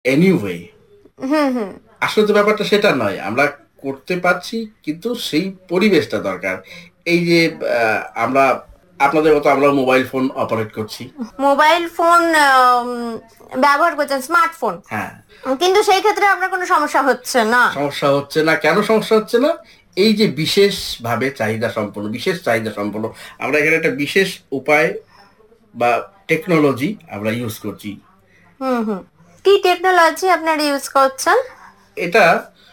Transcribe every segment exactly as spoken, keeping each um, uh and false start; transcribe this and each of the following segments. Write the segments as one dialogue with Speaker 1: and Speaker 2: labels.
Speaker 1: Anyway.
Speaker 2: হুম হুম
Speaker 1: আসলে তো ব্যাপারটা সেটা নয়, আমরা করতে পারছি কিন্তু সেই পরিবেশটা দরকার। এই যে আহ, আমরা আপনাদের মতো আমরা মোবাইল ফোন অপারেট করছি।
Speaker 2: মোবাইল ফোন ব্যবহার করছেন, স্মার্টফোন,
Speaker 1: হ্যাঁ,
Speaker 2: কিন্তু সেই ক্ষেত্রে আপনার কোনো সমস্যা হচ্ছে না?
Speaker 1: সমস্যা হচ্ছে না। কেন সমস্যা হচ্ছে না? এই যে বিশেষ ভাবে চাহিদা সম্পন্ন, বিশেষ চাহিদা সম্পন্ন, আমরা এখানে একটা বিশেষ উপায় বা টেকনোলজি আমরা ইউজ করছি।
Speaker 2: হুম হুম কি টেকনোলজি আপনারা ইউজ করছেন?
Speaker 1: এটা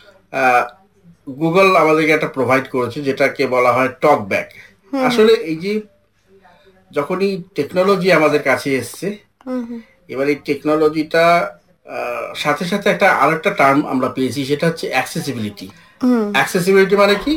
Speaker 1: গুগল আমাদেরকে একটা প্রোভাইড করেছে, যেটাকে বলা হয় টক ব্যাক।
Speaker 2: হুম হুম
Speaker 1: আসলে এই যে যখনই টেকনোলজি আমাদের কাছে এসছে,
Speaker 2: হুম হুম
Speaker 1: এবার এই টেকনোলজিটা সাথে সাথে একটা আরেকটা টার্ম আমরা পেয়েছি, সেটা হচ্ছে অ্যাক্সেসিবিলিটি।
Speaker 2: হুম
Speaker 1: অ্যাক্সেসিবিলিটি মানে কি?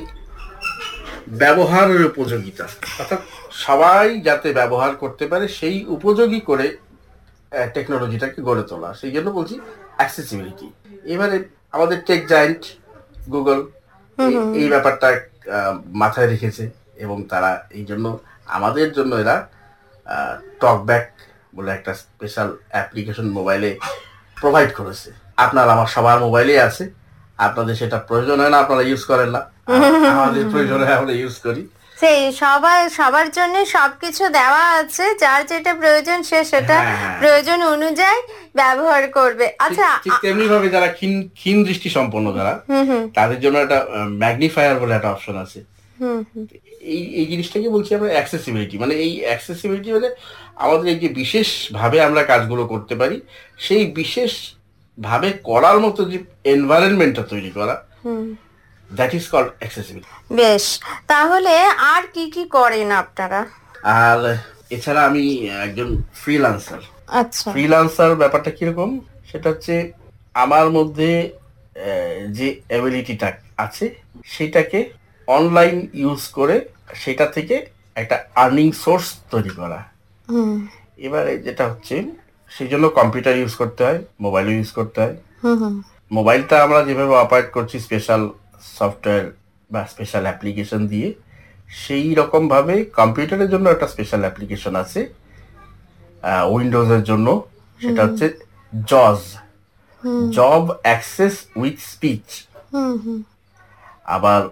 Speaker 1: ব্যবহারের উপযোগিতা, অর্থাৎ সবাই যাতে ব্যবহার করতে পারে সেই উপযোগী করে টেকনোলজিটাকে গড়ে তোলা, সেই জন্য বলছি অ্যাক্সেসিবিলিটি। এবারে আমাদের টেক জায়েন্ট গুগল
Speaker 2: হুম হুম
Speaker 1: এই ব্যাপারটা আহ, মাথায় রেখেছে, এবং তারা এই জন্য আমাদের জন্য এরা টকব্যাক বলে একটা স্পেশাল অ্যাপ্লিকেশন মোবাইলে প্রোভাইড করেছে। আপনার আমার সবার মোবাইলেই আছে। আপনাদের সেটা প্রয়োজন হয় না, আপনারা ইউজ করেন না। আ- আমাদের প্রয়োজন হয়, আমরা ইউজ করি।
Speaker 2: সেই সবাই সবার জন্য সবকিছু দেওয়া আছে, যার যেটা প্রয়োজন সে সেটা
Speaker 1: হ্যাঁ, হ্যাঁ।
Speaker 2: প্রয়োজন অনুযায়ী ব্যবহার করবে।
Speaker 1: ঠিক
Speaker 2: আচ্ছা।
Speaker 1: ঠিক
Speaker 2: আ-
Speaker 1: তেমনি ভাবে যারা ক্ষীণ ক্ষীণ দৃষ্টি সম্পন্ন, যারা
Speaker 2: হুম হুম
Speaker 1: তাদের জন্য একটা ম্যাগনিফায়ার বলে একটা অপশন আছে।
Speaker 2: হুম হুম
Speaker 1: এই এই জিনিসটাকে বলছি আমরা অ্যাক্সেসিবিলিটি। মানে এই অ্যাক্সেসিবিলিটি মানে আমাদের এই যে বিশেষ ভাবে আমরা কাজগুলো করতে পারি, সেই বিশেষ ভাবে করার মতো যে এনভায়রনমেন্টটা তৈরি করা,
Speaker 2: hmm
Speaker 1: that is called accessibility.
Speaker 2: বেশ, তাহলে আর কি কি করেন আপনারা?
Speaker 1: আর এছাড়া আমি একজন ফ্রিল্যান্সার।
Speaker 2: আচ্ছা।
Speaker 1: ফ্রিল্যান্সার ব্যাপারটা কিরকম? সেটা হচ্ছে আমার মধ্যে আহ, যে অ্যাবিলিটিটা আছে সেটাকে অনলাইন ইউজ করে সেটা থেকে একটা আর্নিং সোর্স তৈরি করা।
Speaker 2: হুম
Speaker 1: এবারে যেটা হচ্ছে, সেই জন্য কম্পিউটার ইউজ করতে হয়, মোবাইলও ইউজ করতে হয়।
Speaker 2: হুম হুম
Speaker 1: মোবাইলটা আমরা যেভাবে অপারেট করছি স্পেশাল সফটওয়্যার বা স্পেশাল অ্যাপ্লিকেশন দিয়ে, সেই রকমভাবে কম্পিউটারের জন্য একটা স্পেশাল অ্যাপ্লিকেশন আছে উইন্ডোজের জন্য। সেটা হচ্ছে জজ,
Speaker 2: হুম
Speaker 1: জব অ্যাক্সেস উইথ স্পিচ।
Speaker 2: হুম হুম
Speaker 1: আবার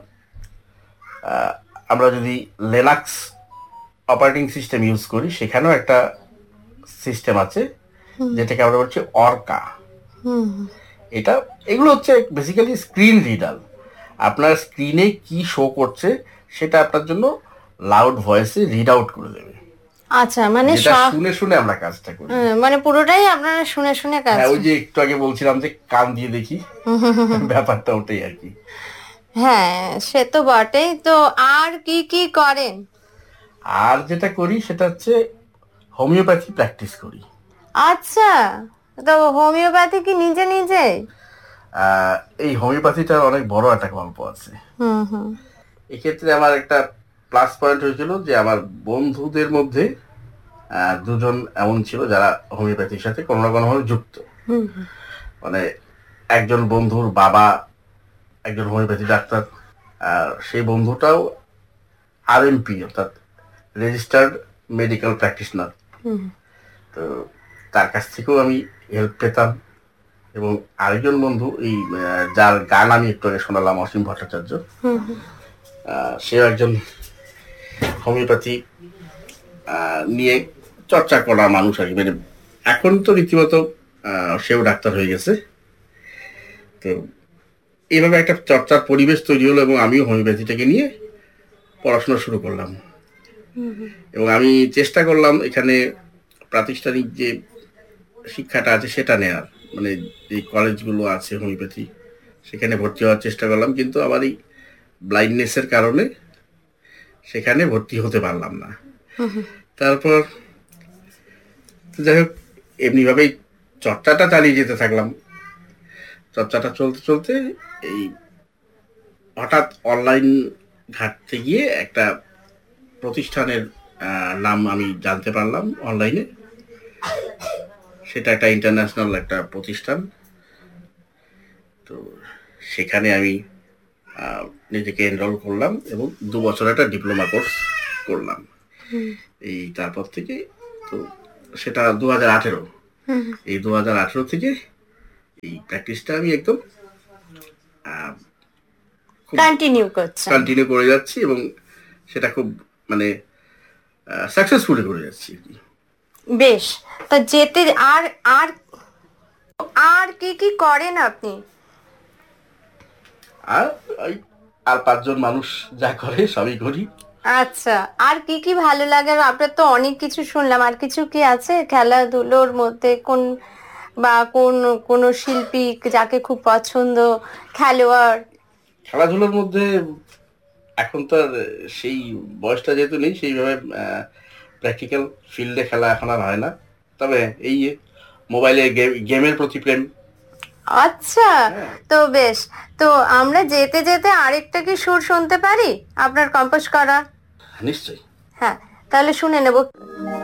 Speaker 1: আহ, আমরা যদি লেনাক্স অপারেটিং সিস্টেম ইউজ করি, সেখানেও একটা সিস্টেম আছে যেটাকে আমরা বলছি অর্কা।
Speaker 2: হুম
Speaker 1: এটা এগুলো হচ্ছে বেসিক্যালি স্ক্রিন রিডার। আপনার স্ক্রিনে কি শো করছে সেটা আপনার জন্য লাউড ভয়েসে রিড আউট করে দেবে,
Speaker 2: আচ্ছা, মানে
Speaker 1: যেটা
Speaker 2: সব
Speaker 1: শুনে শুনে আমরা কাজটা করি।
Speaker 2: হুম, মানে পুরোটাই আপনারা শুনে শুনে কাজ।
Speaker 1: হ্যাঁ, ওই যে একটু আগে বলছিলাম যে কান দিয়ে দেখি, ব্যাপারটা ওটাই আর কি।
Speaker 2: হ্যাঁ, সে তো বটেই। তো আর কি কি করেন?
Speaker 1: আর যেটা করি সেটা হচ্ছে হোমিওপ্যাথি প্র্যাকটিস করি।
Speaker 2: আচ্ছা, তো হোমিওপ্যাথি কি নিজে নিজে?
Speaker 1: আহ, এই হোমিওপ্যাথিটার অনেক বড় একটা গল্প আছে।
Speaker 2: হুম হুম
Speaker 1: এক্ষেত্রে আমার একটা প্লাস পয়েন্ট হয়েছিল যে আমার বন্ধুদের মধ্যে আহ, দুজন এমন ছিল যারা হোমিওপ্যাথির সাথে কোনো না কোনোভাবে যুক্ত।
Speaker 2: হুম
Speaker 1: মানে একজন বন্ধুর বাবা একজন হোমিওপ্যাথি ডাক্তার, আর সেই বন্ধুটাও আরএমপি, অর্থাৎ রেজিস্টার্ড মেডিকেল প্র্যাকটিশনার।
Speaker 2: হুম
Speaker 1: তো তার কাছ থেকেও আমি হেল্প পেতাম। এবং আরেকজন বন্ধু, এই আহ, যার গান আমি একটু আগে শোনালাম, অসীম ভট্টাচার্য,
Speaker 2: হুম হুম
Speaker 1: আহ, সেও একজন হোমিওপ্যাথি আহ, নিয়ে চর্চা করা মানুষ আর কি। মানে এখন তো রীতিমতো আহ, সেও ডাক্তার হয়ে গেছে। তো এইভাবে একটা চর্চার পরিবেশ তৈরি হলো, এবং আমিও হোমিওপ্যাথিটাকে নিয়ে পড়াশোনা শুরু করলাম।
Speaker 2: হুম হুম
Speaker 1: এবং আমি চেষ্টা করলাম এখানে প্রাতিষ্ঠানিক যে শিক্ষাটা আছে সেটা নেয়ার, মানে যে কলেজগুলো আছে হোমিওপ্যাথি, সেখানে ভর্তি হওয়ার চেষ্টা করলাম, কিন্তু আমার এই ব্লাইন্ডনেসের কারণে সেখানে ভর্তি হতে পারলাম না।
Speaker 2: হুম হুম
Speaker 1: তারপর যাই হোক, এমনিভাবেই চর্চাটা চালিয়ে যেতে থাকলাম। চর্চাটা চলতে চলতে এই হঠাৎ অনলাইন ঘাঁটতে গিয়ে একটা প্রতিষ্ঠানের আহ, নাম আমি জানতে পারলাম অনলাইনে। সেটা একটা ইন্টারন্যাশনাল একটা প্রতিষ্ঠান। তো সেখানে আমি আহ, নিজেকে এনরোল করলাম এবং দু বছর একটা ডিপ্লোমা কোর্স করলাম। এই তারপর থেকে, তো সেটা দু হাজার আঠেরো,
Speaker 2: হুম
Speaker 1: এই দু হাজার আঠেরো থেকে এই প্র্যাকটিসটা আমি একদম
Speaker 2: কন্টিনিউ করছেন।
Speaker 1: কন্টিনিউ করে যাচ্ছি এবং সেটা খুব মানে সাকসেসফুলি করে যাচ্ছি আর কি।
Speaker 2: বেশ, তা যেতে আর আর আর কি কি করেন আপনি?
Speaker 1: আর ওই আর পাঁচজন মানুষ যা করে সবই করি।
Speaker 2: আচ্ছা, আর কি কি ভালো লাগে? আর আপনার তো অনেক কিছু শুনলাম, আর কিছু কি আছে খেলাধুলোর মধ্যে? কোন বা কোন কোন শিল্পী যাকে খুব পছন্দ, খেলোয়াড়?
Speaker 1: খেলাধুলার মধ্যে এখন তো আর সেই বয়সটা যেহেতু নেই, সেইভাবে প্র্যাকটিক্যাল ফিল্ডে খেলা এখন আর হয় না। তবে এই মোবাইলে গেমের প্রতি প্রেম।
Speaker 2: আচ্ছা,
Speaker 1: হ্যাঁ,
Speaker 2: তো বেশ, তো আমরা যেতে যেতে আরেকটা কি সুর শুনতে পারি আপনার কম্পোজ করা?
Speaker 1: নিশ্চয়ই।
Speaker 2: হ্যাঁ, তাহলে শুনে নেব।